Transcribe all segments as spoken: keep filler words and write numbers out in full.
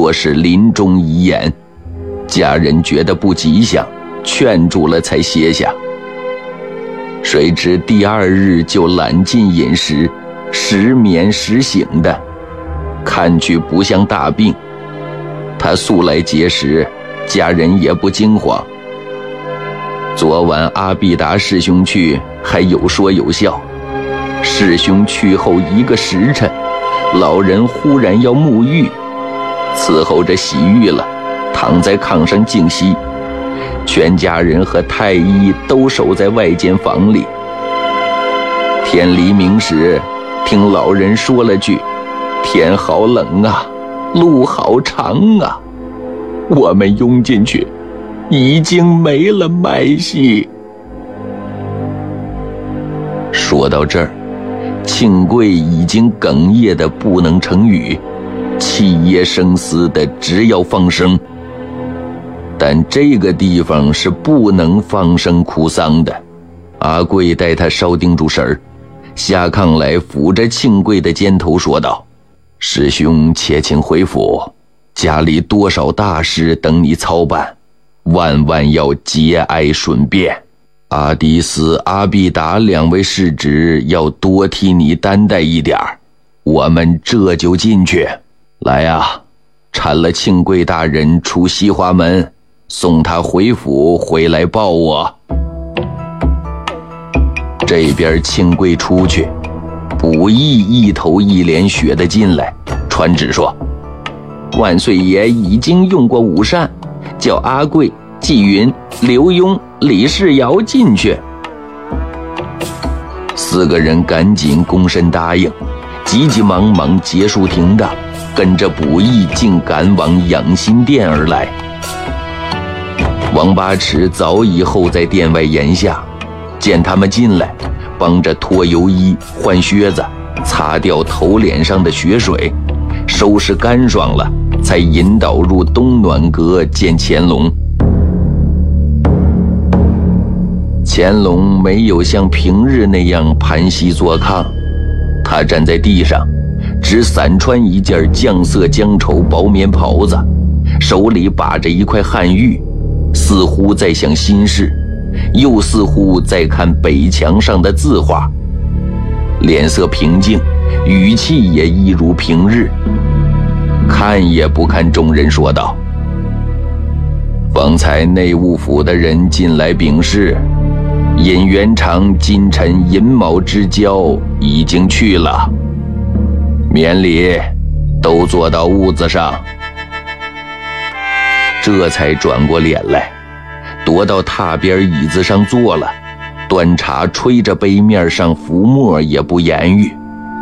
说是临终遗言，家人觉得不吉祥，劝住了才歇下。谁知第二日就懒进饮食，时眠时醒的，看去不像大病。他素来节食，家人也不惊慌。昨晚阿必达师兄去，还有说有笑。师兄去后一个时辰，老人忽然要沐浴，伺候着洗浴了，躺在炕上静息。全家人和太医都守在外间房里。天黎明时，听老人说了句：“天好冷啊，路好长啊。”我们拥进去，已经没了脉息。说到这儿，庆贵已经哽咽的不能成语，气噎声嘶的直要放声。但这个地方是不能放声哭丧的。阿贵带他稍定住神儿，下炕来抚着庆贵的肩头说道：“师兄且请回府，家里多少大事等你操办，万万要节哀顺变。阿迪斯、阿必达两位世侄要多替你担待一点，我们这就进去。来呀，搀了庆贵大人出西华门，送他回府回来报我。”这边庆贵出去，卜义一头一脸血的进来，传旨说：“万岁爷已经用过午膳，叫阿贵、纪云、刘墉、李世尧进去。”四个人赶紧躬身答应，急急忙忙结束停当，跟着卜义竟赶往养心殿而来。王八尺早已候在殿外檐下，见他们进来，帮着脱油衣、换靴子，擦掉头脸上的血水，收拾干爽了，才引导入东暖阁见乾隆。乾隆没有像平日那样盘膝坐炕，他站在地上，只散穿一件绛色姜绸薄棉袍子，手里把着一块汉玉，似乎在想心事，又似乎在看北墙上的字画，脸色平静，语气也一如平日，看也不看众人说道：“方才内务府的人进来禀示，尹元长今晨寅卯之交已经去了，免礼，都坐到屋子上。”这才转过脸来，踱到榻边椅子上坐了，端茶吹着杯面上浮沫，也不言语。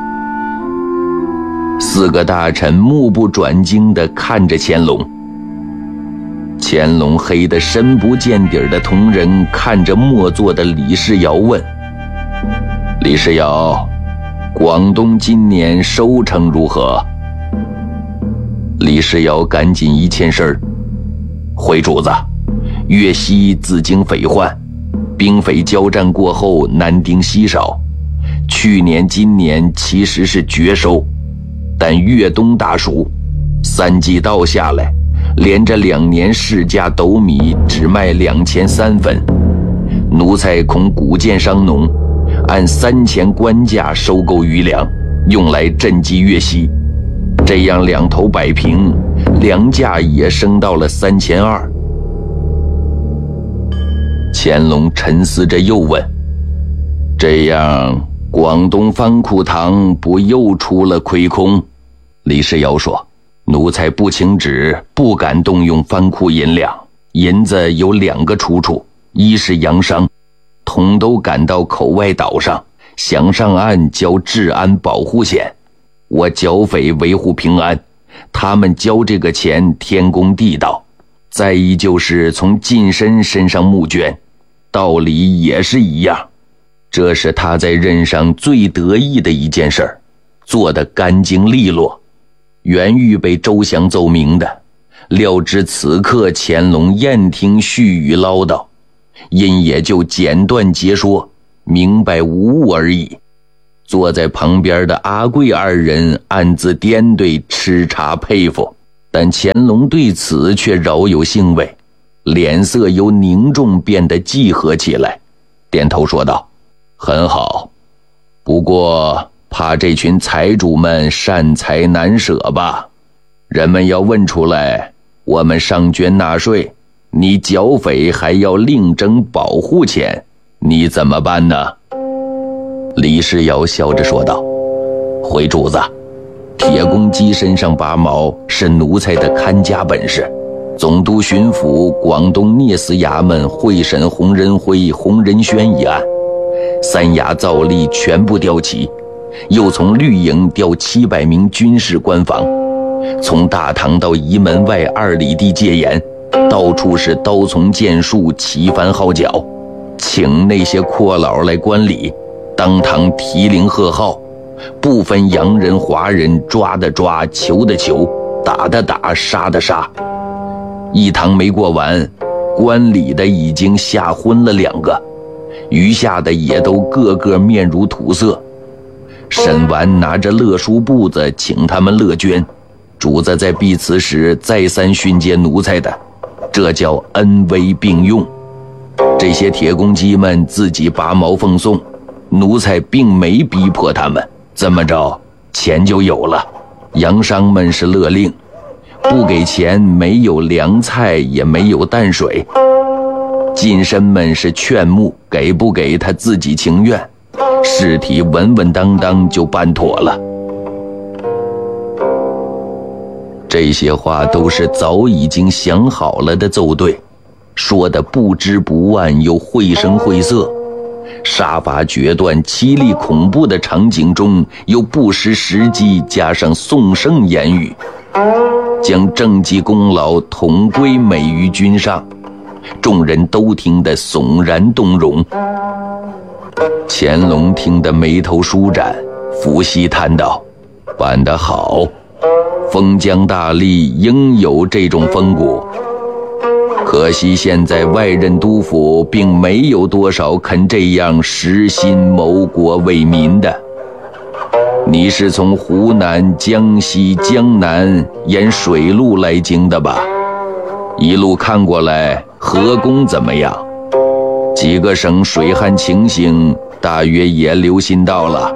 四个大臣目不转睛地看着乾隆。乾隆黑得深不见底的同人看着默坐的李世尧问：“李世尧，广东今年收成如何？”李世尧赶紧一欠身：“回主子，粤西自经匪患，兵匪交战过后男丁稀少，去年今年其实是绝收，但粤东大暑，三季稻下来，连着两年市价斗米只卖两钱三分，奴才恐谷贱伤农，按三钱官价收购余粮，用来赈济粤西，这样两头摆平，粮价也升到了三钱二。”乾隆沉思着又问：“这样广东藩库堂不又出了亏空？”李世尧说：“奴才不请旨，不敢动用藩库银两，银子有两个出处，一是洋商，统都赶到口外岛上，想上岸交治安保护险，我剿匪维护平安，他们交这个钱天公地道。再一就是从近身身上募捐，道理也是一样。这是他在任上最得意的一件事儿，做得干净利落，原欲被周详奏明的，料知此刻乾隆厌听絮语唠叨，因也就简断截说，明白无误而已。坐在旁边的阿贵二人暗自掂对，吃茶佩服。 但乾隆对此却饶有兴味，脸色由凝重变得纪和起来，点头说道：很好，不过怕这群财主们善财难舍吧，人们要问出来，我们上捐纳税，你剿匪还要另征保护钱，你怎么办呢？李世尧笑着说道：回主子，铁公鸡身上拔毛是奴才的看家本事，总督巡抚广东聂司衙门会审洪仁辉、洪仁轩一案，三衙造吏全部调齐，又从绿营调七百名军事官防，从大堂到仪门外二里地戒严，到处是刀丛剑术，旗帆号角，请那些阔佬来观礼，当堂提铃喝号，不分洋人华人，抓的抓，求的求，打的打，杀的杀。一堂没过完，观礼的已经吓昏了两个，余下的也都个个面如土色。审完拿着勒书簿子请他们勒捐，主子在毕辞时再三训诫奴才的，这叫恩威并用。这些铁公鸡们自己拔毛奉送，奴才并没逼迫他们，这么着钱就有了。洋商们是勒令，不给钱没有粮菜也没有淡水。近身们是劝募，给不给他自己情愿，事体稳稳当当就办妥了。这些话都是早已经想好了的奏对，说的不知不忘又绘声绘色，杀伐决断、凄厉恐怖的场景中，又不失时机，加上颂圣言语，将政绩功劳统归美于君上，众人都听得悚然动容。乾隆听得眉头舒展，伏羲叹道：办得好，封疆大吏应有这种风骨。可惜现在外任督府并没有多少肯这样实心谋国为民的。你是从湖南、江西、江南沿水路来京的吧？一路看过来，河工怎么样？几个省水旱情形大约也留心到了。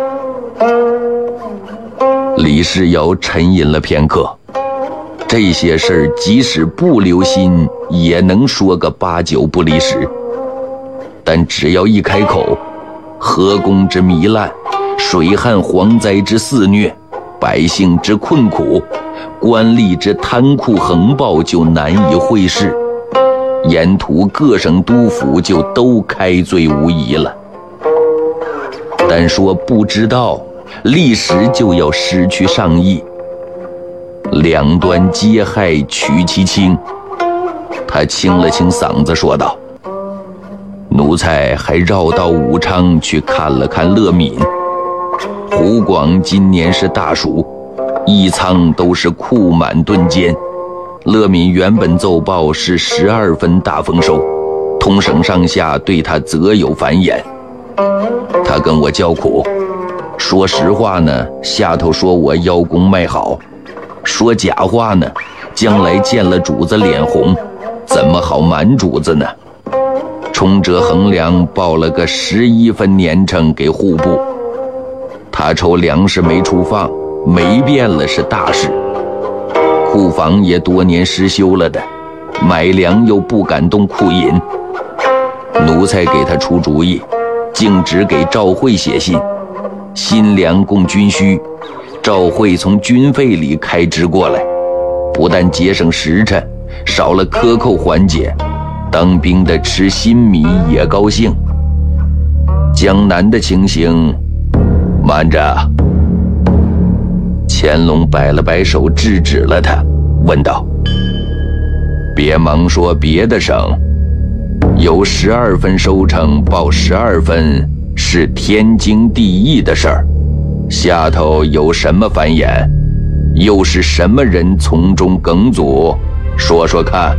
李世尧沉吟了片刻，这些事儿即使不留心，也能说个八九不离十。但只要一开口，河工之糜烂，水旱蝗灾之肆虐，百姓之困苦，官吏之贪酷横暴就难以会视，沿途各省督府就都开罪无疑了。但说不知道，历时就要失去上意。两端皆害取其轻。他清了清嗓子说道：奴才还绕道武昌去看了看乐敏。湖广今年是大暑，一仓都是库满顿坚。乐敏原本奏报是十二分大丰收，通省上下对他责有繁言。他跟我叫苦，说实话呢，下头说我邀功卖好；说假话呢，将来见了主子脸红，怎么好瞒主子呢？冲折衡量报了个十一分年成给户部，他瞅粮食没处放，没变了是大事。库房也多年失修了的，买粮又不敢动库银。奴才给他出主意，径直给赵会写信，新粮供军需，赵会从军费里开支过来，不但节省时辰，少了克扣环节，当兵的吃新米也高兴。江南的情形，慢着。乾隆摆了摆手制止了他，问道：别忙说别的省，有十二分收成报十二分是天经地义的事儿，下头有什么繁言，又是什么人从中梗阻，说说看。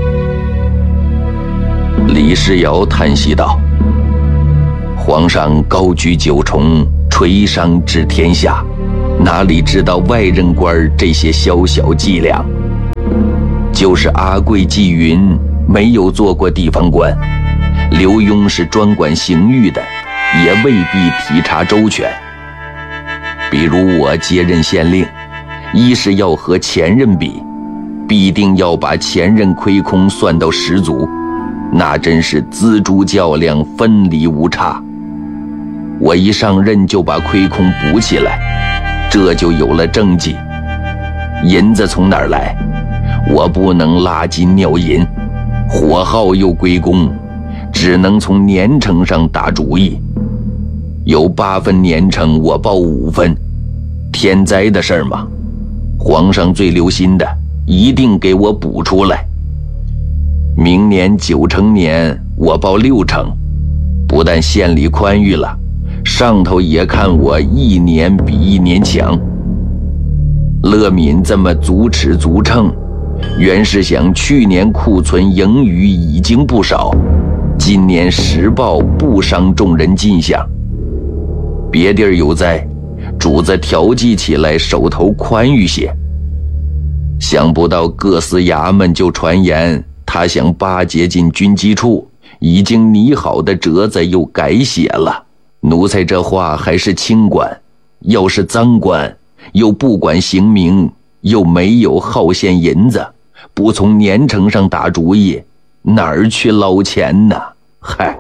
李世尧叹息道：皇上高举九重，垂觞治天下， 哪里知道外人官这些小小伎俩？就是阿贵纪云没有做过地方官，刘墉是专管刑狱的，也未必体察周全。比如我接任县令，一是要和前任比，必定要把前任亏空算到十足，那真是锱铢较量，分厘无差。我一上任就把亏空补起来，这就有了政绩。银子从哪儿来？我不能拉金尿银，火耗又归公，只能从年成上打主意。有八分年成，我报五分，天灾的事儿嘛，皇上最留心的，一定给我补出来。明年九成年，我报六成，不但县里宽裕了，上头也看我一年比一年强。乐敏这么足尺足称，原是想去年库存盈余已经不少，今年实报不伤众人进项。别地儿有灾，主子调剂起来手头宽裕些。想不到各司衙门就传言他想巴结进军机处，已经拟好的折子又改写了。奴才这话还是清官，要是赃官，又不管刑名，又没有耗线银子，不从年成上打主意，哪儿去捞钱呢？嗨！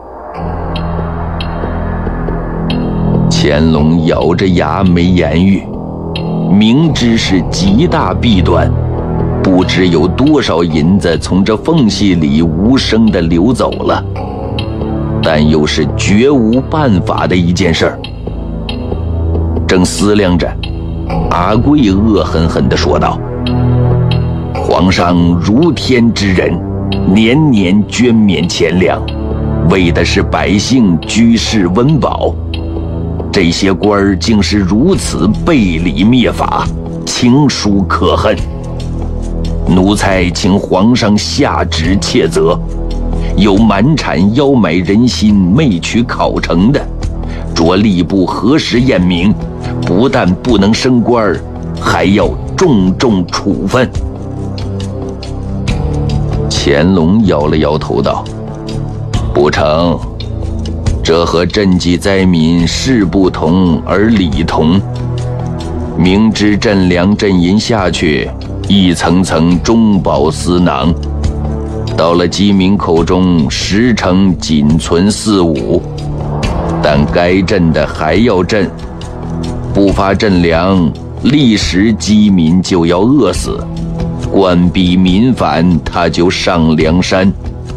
乾隆咬着牙没言语，明知是极大弊端，不知有多少银子从这缝隙里无声地流走了，但又是绝无办法的一件事儿。正思量着，阿贵恶狠狠地说道：“皇上如天之仁，年年捐免钱粮，为的是百姓居士温饱。这些官儿竟是如此背礼灭法，情疏可恨。奴才请皇上下旨切责，有满产邀买人心媚取考成的，着吏部核实验明，不但不能升官，还要重重处分。”乾隆摇了摇头道：“不成，这和赈济灾民事不同而理同。明知赈粮赈银下去，一层层中饱私囊，到了饥民口中，十成仅存四五，但该赈的还要赈，不发赈粮，立时饥民就要饿死，官逼民反，他就上梁山。”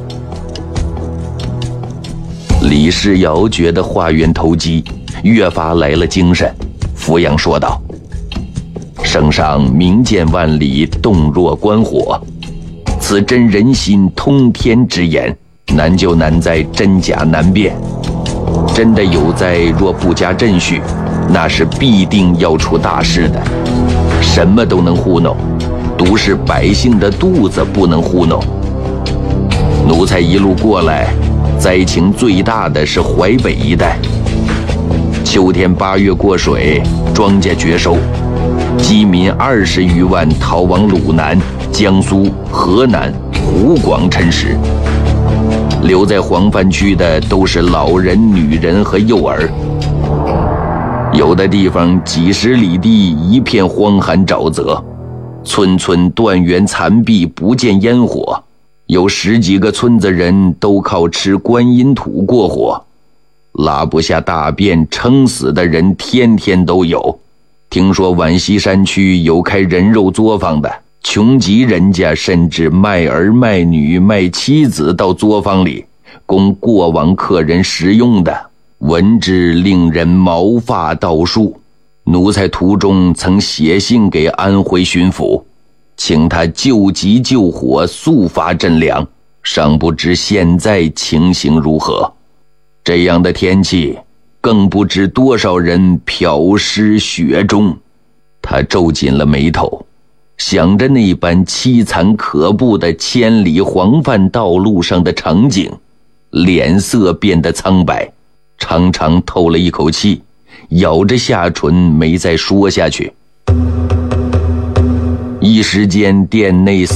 李世尧觉得话源投机，越发来了精神，俯仰说道：“圣上明鉴万里，洞若观火，此真人心通天之言，难就难在真假难辨。真的有灾，若不加秩序，那是必定要出大事的。什么都能糊弄，独是百姓的肚子不能糊弄。奴才一路过来，灾情最大的是淮北一带。秋天八月过水，庄稼绝收，饥民二十余万逃往鲁南、江苏、河南、湖广趁食。留在黄泛区的都是老人、女人和幼儿。有的地方几十里地一片荒寒沼泽，村村断垣残壁，不见烟火。有十几个村子人都靠吃观音土过活，拉不下大便撑死的人天天都有。听说皖西山区有开人肉作坊的，穷极人家甚至卖儿卖女卖妻子到作坊里，供过往客人食用的，闻之令人毛发倒竖。奴才途中曾写信给安徽巡抚，请他救急救火，速发赈粮，尚不知现在情形如何。这样的天气，更不知多少人漂尸雪中。他皱紧了眉头，想着那般凄惨可怖的千里黄泛道路上的场景，脸色变得苍白，长长透了一口气， 咬着下唇没再说下去。一时间店内